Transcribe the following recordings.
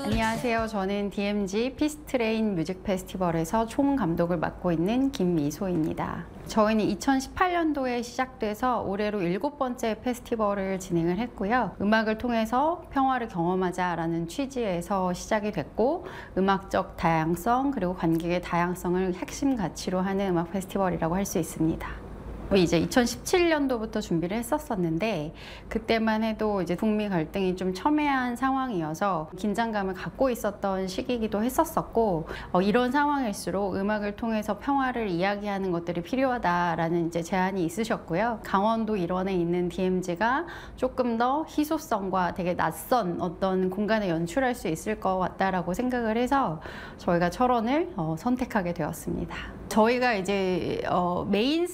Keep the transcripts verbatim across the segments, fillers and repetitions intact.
안녕하세요. 저는 디엠지 피스트레인 뮤직 페스티벌에서 총감독을 맡고 있는 김미소입니다. 저희는 이천십팔 년도에 시작돼서 올해로 일곱 번째 페스티벌을 진행을 했고요. 음악을 통해서 평화를 경험하자라는 취지에서 시작이 됐고, 음악적 다양성 그리고 관객의 다양성을 핵심 가치로 하는 음악 페스티벌이라고 할 수 있습니다. 이제 이천십칠 년도부터 준비를 했었었는데, 그때만 해도 이제 북미 갈등이 좀 첨예한 상황이어서 긴장감을 갖고 있었던 시기이기도 했었었고, 어, 이런 상황일수록 음악을 통해서 평화를 이야기하는 것들이 필요하다라는 이제 제안이 있으셨고요. 강원도 일원에 있는 디엠지가 조금 더 희소성과 되게 낯선 어떤 공간을 연출할 수 있을 것 같다라고 생각을 해서 저희가 철원을 어, 선택하게 되었습니다. 저희가 이제 어, 메인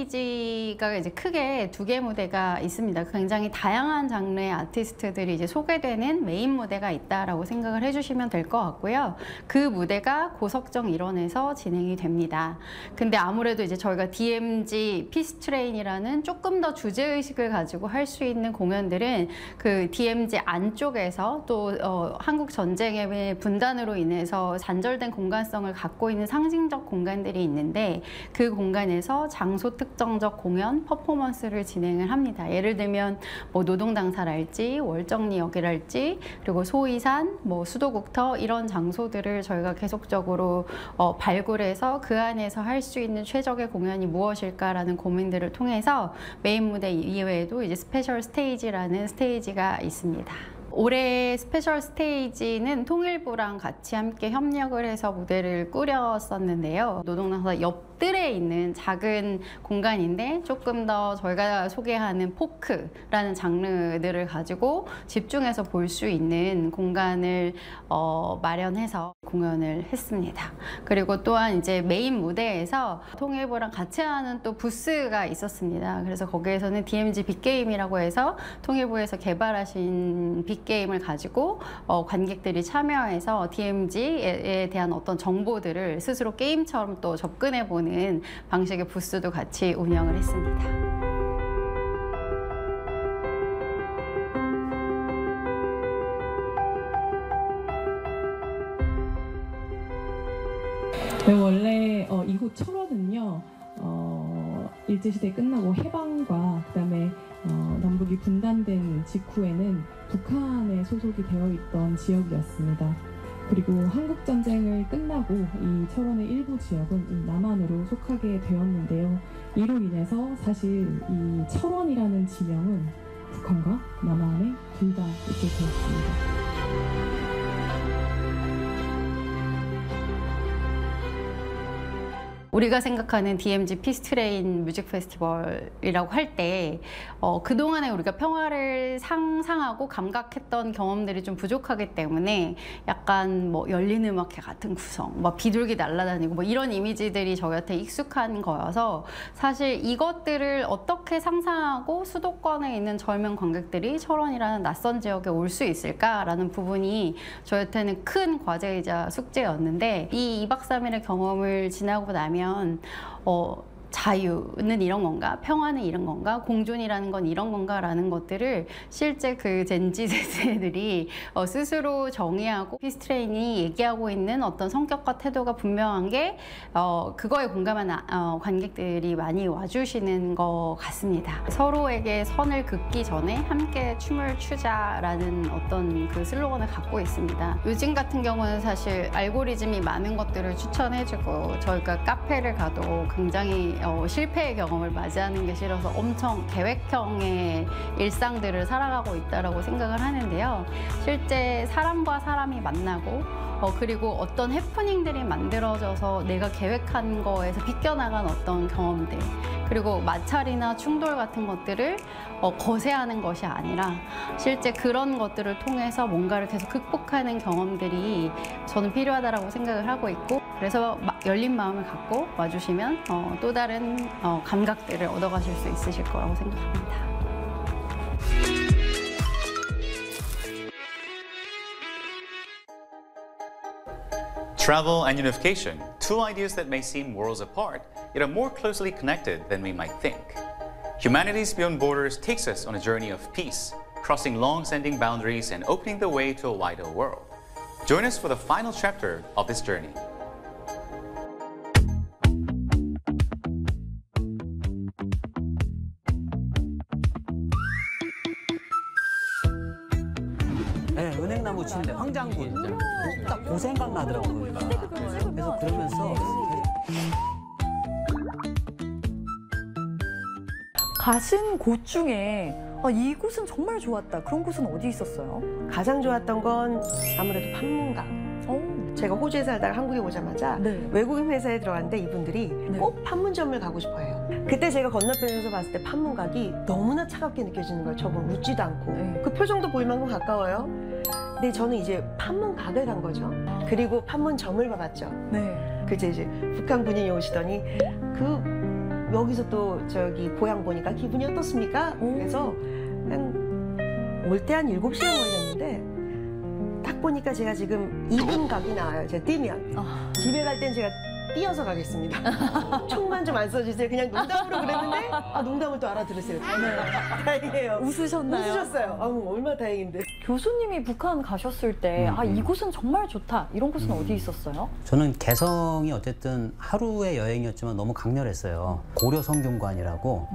스테이지가 이제 크게 두 개 무대가 있습니다. 굉장히 다양한 장르의 아티스트들이 이제 소개되는 메인 무대가 있다라고 생각을 해주시면 될 것 같고요. 그 무대가 고석정 일원에서 진행이 됩니다. 근데 아무래도 이제 저희가 디엠지 피스트레인이라는 조금 더 주제의식을 가지고 할 수 있는 공연들은 그 디엠지 안쪽에서 또 어, 한국 전쟁의 분단으로 인해서 단절된 공간성을 갖고 있는 상징적 공간들이 있는데, 그 공간에서 장소 특정적 공연, 퍼포먼스를 진행을 합니다. 예를 들면 뭐 노동당사랄지 월정리역이랄지 그리고 소이산, 뭐 수도국터 이런 장소들을 저희가 계속적으로 어, 발굴해서 그 안에서 할 수 있는 최적의 공연이 무엇일까라는 고민들을 통해서 메인 무대 이외에도 이제 스페셜 스테이지라는 스테이지가 있습니다. 올해 스페셜 스테이지는 통일부랑 같이 함께 협력을 해서 무대를 꾸렸었는데요. 노동당사 옆들에 있는 작은 공간인데 조금 더 저희가 소개하는 포크라는 장르들을 가지고 집중해서 볼 수 있는 공간을 어, 마련해서 공연을 했습니다. 그리고 또한 이제 메인 무대에서 통일부랑 같이 하는 또 부스가 있었습니다. 그래서 거기에서는 디엠지 빅게임이라고 해서 통일부에서 개발하신 빅 게임을 가지고 어, 관객들이 참여해서 디엠지에 대한 어떤 정보들을 스스로 게임처럼 또 접근해보는 방식의 부스도 같이 운영을 했습니다. 네, 원래 어, 이곳 철원은요, 어, 일제시대 끝나고 해방과 그다음에 어, 남북이 분단된 직후에는 북한에 소속이 되어 있던 지역이었습니다. 그리고 한국전쟁을 끝나고 이 철원의 일부 지역은 이 남한으로 속하게 되었는데요. 이로 인해서 사실 이 철원이라는 지명은 북한과 남한에 둘 다 있게 되었습니다. 우리가 생각하는 디엠지 피스트레인 뮤직 페스티벌이라고 할 때 어, 그동안에 우리가 평화를 상상하고 감각했던 경험들이 좀 부족하기 때문에 약간 뭐 열린 음악회 같은 구성, 뭐 비둘기 날아다니고 뭐 이런 이미지들이 저희한테 익숙한 거여서, 사실 이것들을 어떻게 상상하고 수도권에 있는 젊은 관객들이 철원이라는 낯선 지역에 올 수 있을까라는 부분이 저희한테는 큰 과제이자 숙제였는데, 이 이 박 삼 일의 경험을 지나고 나면 어, 자유는 이런 건가? 평화는 이런 건가? 공존이라는 건 이런 건가? 라는 것들을 실제 그 젠지 세대들이 어, 스스로 정의하고, 피스트레인이 얘기하고 있는 어떤 성격과 태도가 분명한 게 어, 그거에 공감한 어, 관객들이 많이 와주시는 것 같습니다. 서로에게 선을 긋기 전에 함께 춤을 추자라는 어떤 그 슬로건을 갖고 있습니다. 요즘 같은 경우는 사실 알고리즘이 많은 것들을 추천해주고, 저희가 카페를 가도 굉장히 어, 실패의 경험을 맞이하는 게 싫어서 엄청 계획형의 일상들을 살아가고 있다고 생각을 하는데요. 실제 사람과 사람이 만나고 어, 그리고 어떤 해프닝들이 만들어져서 내가 계획한 거에서 비껴나간 어떤 경험들, 그리고 마찰이나 충돌 같은 것들을 어, 거세하는 것이 아니라 실제 그런 것들을 통해서 뭔가를 계속 극복하는 경험들이 저는 필요하다고 생각을 하고 있고, 그래서 열린 마음을 갖고 와주시면 어, 또 다른 어, 감각들을 얻어가실 수 있으실 거라고 생각합니다. Travel and unification, two ideas that may seem worlds apart, yet are more closely connected than we might think. Humanities Beyond Borders takes us on a journey of peace, crossing long-standing boundaries and opening the way to a wider world. Join us for the final chapter of this journey. 네, 은행나무 침대, 황장군. 딱 그 생각 나더라고요. 그러니까. 그래서 그러면서 가신 곳 중에 아, 이곳은 정말 좋았다. 그런 곳은 어디 있었어요? 가장 좋았던 건 아무래도 판문각. 오. 제가 호주에 살다가 한국에 오자마자 네. 외국인 회사에 들어갔는데 이분들이 네. 꼭 판문점을 가고 싶어 해요. 그때 제가 건너편에서 봤을 때 판문각이 너무나 차갑게 느껴지는 거예요. 저건 웃지도 않고. 네. 그 표정도 보일 만큼 가까워요. 근데 저는 이제 판문각을 간 거죠. 그리고 판문점을 봐봤죠. 네. 그제 이제 북한 군인이 오시더니 그 여기서 또 저기 고향 보니까 기분이 어떻습니까? 그래서 올 때 한 일곱 시간 걸렸는데 딱 보니까 제가 지금 이 분 각이 나와요. 제가 뛰면. 아. 집에 갈 땐 제가 뛰어서 가겠습니다. 총만 좀 안 써주세요. 그냥 농담으로 그랬는데 아 농담을 또 알아들으세요. 네. 다행이에요. 웃으셨나요? 웃으셨어요. 아우 얼마나 다행인데. 교수님이 북한 가셨을 때 아, 음. 이곳은 정말 좋다. 이런 곳은 어디 있었어요? 저는 개성이 어쨌든 하루의 여행이었지만 너무 강렬했어요. 고려 성균관이라고,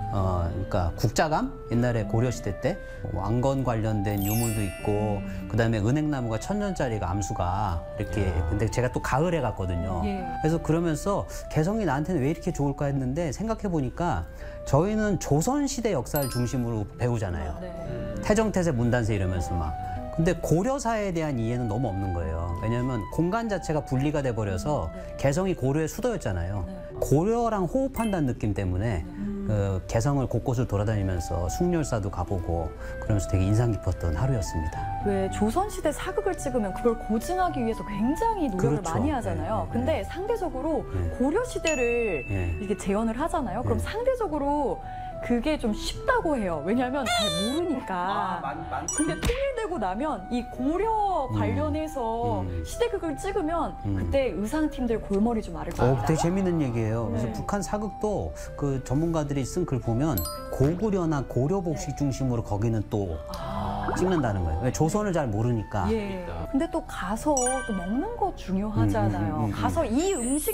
어, 그러니까 국자감? 옛날에 고려 시대 때 왕건 관련된 유물도 있고, 그 다음에 은행나무가 천년짜리가 암수가 이렇게. 근데 제가 또 가을에 갔거든요. 예. 그래서 그러면서 개성이 나한테는 왜 이렇게 좋을까 했는데 생각해 보니까 저희는 조선시대 역사를 중심으로 배우잖아요. 네. 태정태세 문단세 이러면서 막. 근데 고려사에 대한 이해는 너무 없는 거예요. 왜냐하면 공간 자체가 분리가 돼버려서 개성이 고려의 수도였잖아요. 고려랑 호흡한다는 느낌 때문에 그 개성을 곳곳을 돌아다니면서 숭렬사도 가보고 그러면서 되게 인상 깊었던 하루였습니다. 왜 조선시대 사극을 찍으면 그걸 고증하기 위해서 굉장히 노력을 그렇죠. 많이 하잖아요. 네, 근데 네. 상대적으로 네. 고려시대를 예. 이렇게 재현을 하잖아요. 그럼 네. 상대적으로 그게 좀 쉽다고 해요. 왜냐하면 잘 모르니까. 근데 통일되고 나면 이 고려 관련해서 음. 시대극을 찍으면 음. 그때 의상팀들 골머리 좀 앓을 어, 겁니다. 되게 재밌는 얘기예요. 그래서 네. 북한 사극도 그 전문가들이 쓴 글 보면 고구려나 고려 복식 중심으로 거기는 또 아. 찍는다는 거예요. 왜 조선을 잘 모르니까. 예. 근데 또 가서 또 먹는 거 중요하잖아요. 음, 음, 음, 음, 가서 이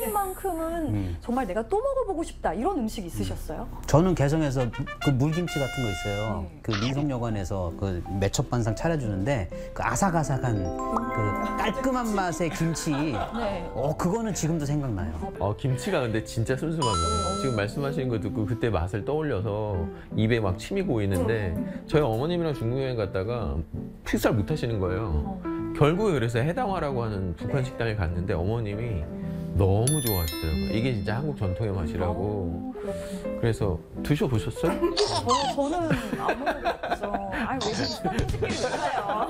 음식만큼은 음. 정말 내가 또 먹어보고 싶다. 이런 음식 있으셨어요? 저는 개성에서 그 물김치 같은 거 있어요. 네. 그 민속여관에서 그 매첩반상 차려주는데 그 아삭아삭한 그 깔끔한 맛의 김치. 네. 어 그거는 지금도 생각나요. 어, 김치가 근데 진짜 슴슴하거든요. 지금 말씀하신 거 듣고 그때 맛을 떠올려서 입에 막 침이 고이는데 저희 어머님이랑 중국 여행 갔다가 식사를 못 하시는 거예요. 결국에 그래서 해당화라고 하는 북한 식당에 갔는데 어머님이 너무 좋아하시더라고요. 이게 진짜 한국 전통의 맛이라고. 그래서 드셔보셨어요? 저, 저는 아무것도 없죠. 아니, 왜 솔직히 몰라요.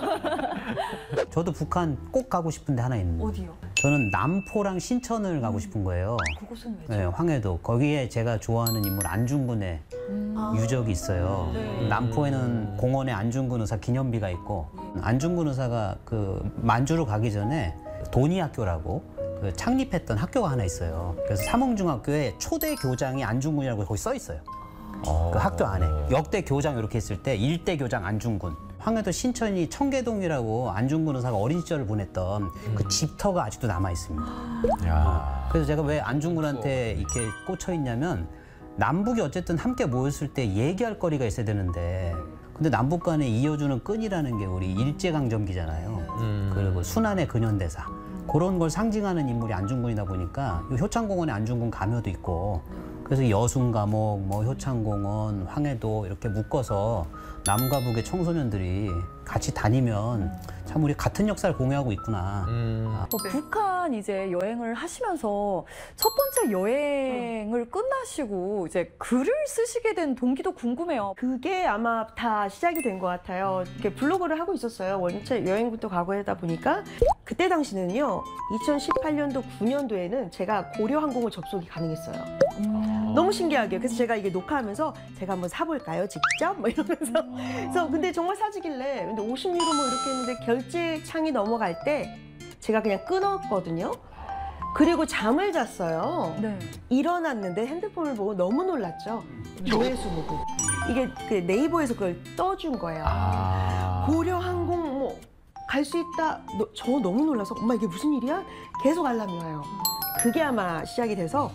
저도 북한 꼭 가고 싶은 데 하나 있는데. 어디요? 저는 남포랑 신천을 가고 싶은 거예요. 그곳은 왜죠? 네, 황해도. 거기에 제가 좋아하는 인물 안중근의 유적이 있어요. 네. 남포에는 공원에 안중근 의사 기념비가 있고 안중근 의사가 그 만주를 가기 전에 도니학교라고 그 창립했던 학교가 하나 있어요. 그래서 삼흥중학교에 초대 교장이 안중근이라고 거기 써 있어요. 그 학교 안에 역대 교장 이렇게 했을 때 일대 교장 안중근. 황해도 신천이 청계동이라고 안중근 의사가 어린 시절을 보냈던 그 집터가 아직도 남아 있습니다. 야. 그래서 제가 왜 안중근한테 이렇게 꽂혀 있냐면 남북이 어쨌든 함께 모였을 때 얘기할 거리가 있어야 되는데 근데 남북 간에 이어주는 끈이라는 게 우리 일제강점기잖아요. 음. 그리고 순환의 근현대사. 그런 걸 상징하는 인물이 안중근이다 보니까 이 효창공원에 안중근 가묘도 있고 그래서 여순감옥, 뭐 효창공원, 황해도 이렇게 묶어서 남과 북의 청소년들이 같이 다니면 참 우리 같은 역사를 공유하고 있구나. 음. 어, 북한 이제 여행을 하시면서 첫 번째 여행을 끝나시고 이제 글을 쓰시게 된 동기도 궁금해요. 그게 아마 다 시작이 된 것 같아요. 이렇게 블로그를 하고 있었어요. 원체 여행부터 가고 하다 보니까 그때 당시는요. 이천십팔 년도 구 년도에는 제가 고려항공을 접속이 가능했어요. 음. 너무 신기하게. 그래서 제가 이게 녹화하면서 제가 한번 사볼까요? 직접? 뭐 이러면서. 그래서 근데 정말 사지길래 근데 오십 유로 뭐 이렇게 했는데 결제 창이 넘어갈 때 제가 그냥 끊었거든요. 그리고 잠을 잤어요. 네. 일어났는데 핸드폰을 보고 너무 놀랐죠. 조회수 보고. 이게 그 네이버에서 그걸 떠준 거예요. 아. 고려항공 뭐 갈 수 있다. 너, 저 너무 놀라서 엄마 이게 무슨 일이야? 계속 알람이 와요. 그게 아마 시작이 돼서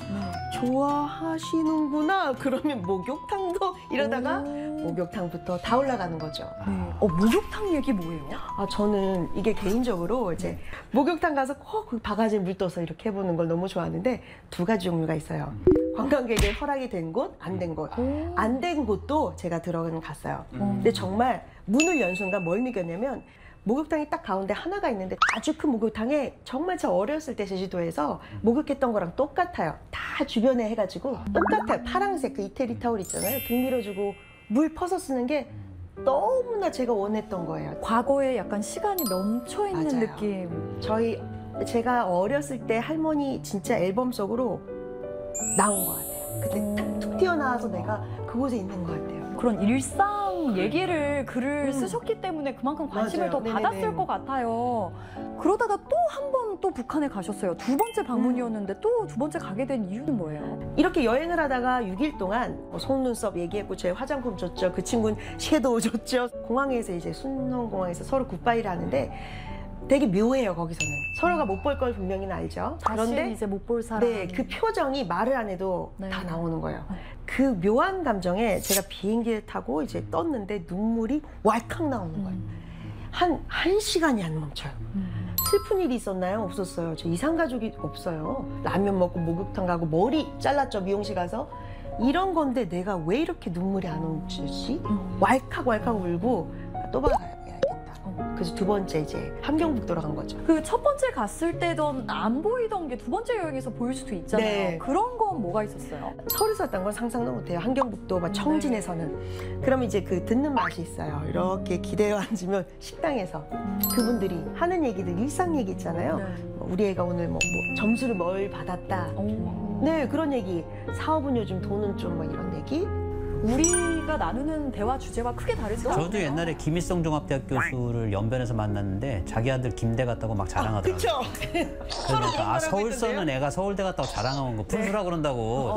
좋아하시는구나. 그러면 목욕탕도 이러다가 목욕탕부터 다 올라가는 거죠. 네. 어, 목욕탕 얘기 뭐예요? 아 저는 이게 개인적으로 이제 목욕탕 가서 꼭 그 바가지에 물 떠서 이렇게 해보는 걸 너무 좋아하는데 두 가지 종류가 있어요. 관광객의 허락이 된 곳, 안 된 곳. 안 된 곳도 제가 들어가는 갔어요. 근데 정말 문을 연 순간 뭘 느꼈냐면 목욕탕이 딱 가운데 하나가 있는데 아주 큰 목욕탕에 정말 저 어렸을 때 제주도에서 목욕했던 거랑 똑같아요. 다 주변에 해가지고 똑같아요. 파란색 그 이태리 타올 있잖아요. 등 밀어주고 물 퍼서 쓰는 게 너무나 제가 원했던 거예요. 과거에 약간 시간이 멈춰 있는 맞아요. 느낌. 저희 제가 어렸을 때 할머니 진짜 앨범 속으로 나온 것 같아요. 그때 탁 툭 튀어나와서 내가 그곳에 있는 것 같아요. 그런 일상 얘기를 글을 쓰셨기 때문에 그만큼 관심을 맞아요. 더 네네네. 받았을 것 같아요. 그러다가 또 한 번 또 북한에 가셨어요. 두 번째 방문이었는데 또 두 번째 가게 된 이유는 뭐예요? 이렇게 여행을 하다가 육 일 동안 뭐 속눈썹 얘기했고 제 화장품 줬죠. 그 친구는 섀도우 줬죠. 공항에서 이제 순천공항에서 서로 굿바이를 하는데 되게 묘해요. 거기서는 서로가 못 볼 걸 분명히는 알죠. 다시 그런데 이제 못 볼 사람. 네, 그 표정이 말을 안 해도 네. 다 나오는 거예요. 그 묘한 감정에 제가 비행기를 타고 이제 떴는데 눈물이 왈칵 나오는 거예요. 한, 한 시간이 안 멈춰요. 슬픈 일이 있었나요? 없었어요. 저 이상가족이 없어요. 라면 먹고 목욕탕 가고 머리 잘랐죠. 미용실 가서. 이런 건데 내가 왜 이렇게 눈물이 안 오지? 왈칵 왈칵 울고 또 봐야겠다. 그래서 두 번째 이제 함경북도로 간 거죠. 그 첫 번째 갔을 때던 안 보이던 게 두 번째 여행에서 보일 수도 있잖아요. 네. 그런 건 뭐가 있었어요? 서울에서 왔던 건 상상도 못해요. 함경북도 막 청진에서는. 그러면 이제 그 듣는 맛이 있어요. 이렇게 기대어 앉으면 식당에서 그분들이 하는 얘기들 일상 얘기 있잖아요. 네. 뭐 우리 애가 오늘 뭐, 뭐 점수를 뭘 받았다. 오. 네 그런 얘기. 사업은 요즘 돈은 좀 뭐 이런 얘기. 우리가 나누는 대화 주제와 크게 다르지 않아요? 저도 옛날에 김일성 종합대학 교수를 연변에서 만났는데 자기 아들 김대 갔다고 막 자랑하더라고요. 그렇죠. 그러니까 아, 서울서는 애가 서울대 갔다고 자랑하는 거 푼수라 그런다고.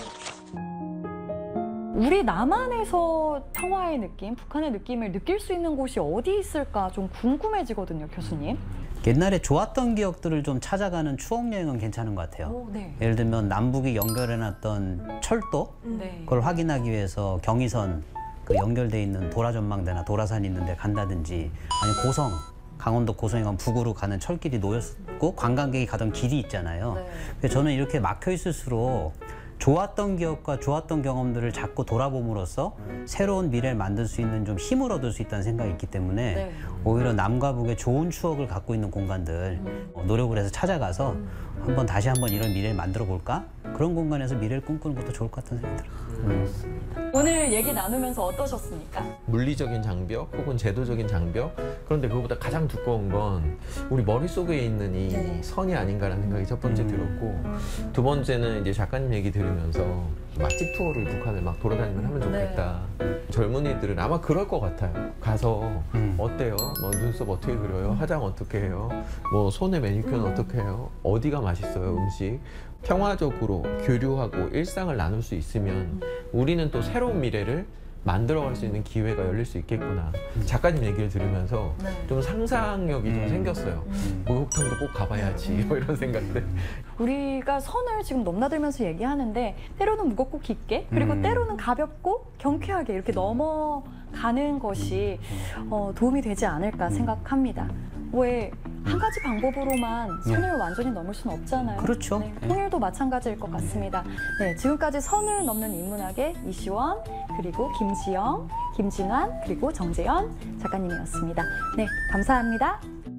우리 남한에서 평화의 느낌, 북한의 느낌을 느낄 수 있는 곳이 어디 있을까 좀 궁금해지거든요, 교수님. 옛날에 좋았던 기억들을 좀 찾아가는 추억 여행은 괜찮은 것 같아요. 오, 네. 예를 들면 남북이 연결해놨던 철도 네. 그걸 확인하기 위해서 경의선 그 연결돼 있는 도라전망대나 도라산 있는 데 간다든지 아니 고성 강원도 고성에 가면 북으로 가는 철길이 놓였고 관광객이 가던 길이 있잖아요. 네. 그래서 저는 이렇게 막혀 있을수록 좋았던 기억과 좋았던 경험들을 자꾸 돌아봄으로써 새로운 미래를 만들 수 있는 좀 힘을 얻을 수 있다는 생각이 있기 때문에 네. 오히려 남과 북의 좋은 추억을 갖고 있는 공간들 어, 노력을 해서 찾아가서 한번 다시 한번 이런 미래를 만들어 볼까? 그런 공간에서 미래를 꿈꾸는 것도 좋을 것 같다는 생각이 들어요. 음. 오늘 얘기 나누면서 어떠셨습니까? 물리적인 장벽 혹은 제도적인 장벽, 그런데 그거보다 가장 두꺼운 건 우리 머릿속에 있는 이 네. 선이 아닌가라는 생각이 첫 번째 음. 들었고, 두 번째는 이제 작가님 얘기 들으면서 맛집 투어를 북한을 막 돌아다니면 하면 좋겠다. 젊은이들은 아마 그럴 것 같아요. 가서 음. 어때요? 뭐 눈썹 어떻게 그려요? 화장 어떻게 해요? 뭐 손에 매니큐어는 어떻게 해요? 어디가 맛있어요? 음식? 평화적으로 교류하고 일상을 나눌 수 있으면 우리는 또 새로운 미래를 만들어갈 수 있는 기회가 열릴 수 있겠구나. 작가님 얘기를 들으면서 네. 좀 상상력이 좀 음. 생겼어요. 목욕탕도 꼭 가봐야지 뭐 이런 생각들. 우리가 선을 지금 넘나들면서 얘기하는데 때로는 무겁고 깊게 그리고 음. 때로는 가볍고 경쾌하게 이렇게 넘어가는 것이 어, 도움이 되지 않을까 생각합니다. 왜 한 가지 방법으로만 선을 완전히 넘을 수는 없잖아요. 그렇죠. 네, 통일도 마찬가지일 것 같습니다. 네, 지금까지 선을 넘는 인문학의 이시원, 그리고 김지영, 김진환, 그리고 정재현 작가님이었습니다. 네, 감사합니다.